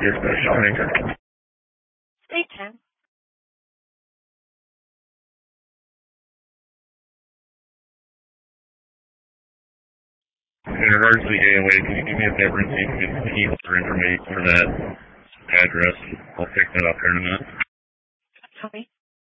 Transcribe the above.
Yes, that's fine. Stay tuned. In regards to the AOA, can you give me a difference in keys or information for that address? I'll pick that up here in a minute. Sorry.